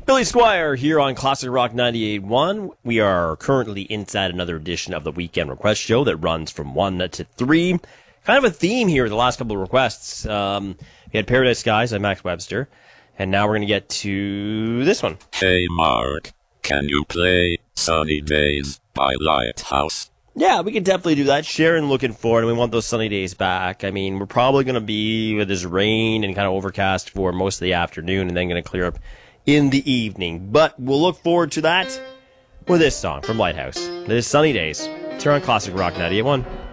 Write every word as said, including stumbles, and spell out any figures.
Billy Squire here on Classic Rock ninety-eight point one. We are currently inside another edition of the Weekend Request Show that runs from one to three. Kind of a theme here the last couple of requests. Um, we had Paradise Skies by Max Webster, and now we're going to get to this one. Hey Mark, can you play Sunny Days by Lighthouse? Yeah, we can definitely do that. Sharon looking for it, and we want those sunny days back. I mean, we're probably going to be with this rain and kind of overcast for most of the afternoon, and then going to clear up in the evening. But we'll look forward to that with this song from Lighthouse. This is Sunny Days. It's here on Classic Rock ninety-eight point one.